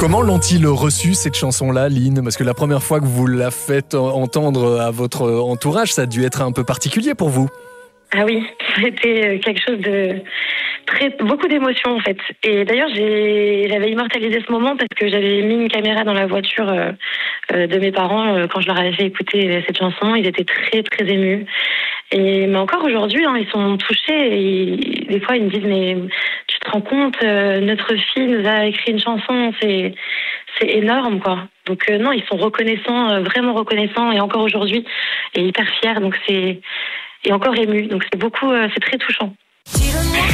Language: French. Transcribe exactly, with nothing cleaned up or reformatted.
Comment l'ont-ils reçue, cette chanson-là, Lynn? Parce que la première fois que vous la faites entendre à votre entourage, ça a dû être un peu particulier pour vous. Ah oui, c'était quelque chose de très, beaucoup d'émotions en fait. Et d'ailleurs, j'ai, j'avais immortalisé ce moment parce que j'avais mis une caméra dans la voiture euh, euh, de mes parents euh, quand je leur avais fait écouter cette chanson. Ils étaient très très émus. Et mais encore aujourd'hui, hein, ils sont touchés. Et ils- des fois, ils me disent mais tu te rends compte, euh, notre fille nous a écrit une chanson, c'est c'est énorme quoi. Donc euh, non, ils sont reconnaissants, euh, vraiment reconnaissants et encore aujourd'hui et hyper fiers. Donc c'est et encore émus. Donc c'est beaucoup, euh, c'est très touchant.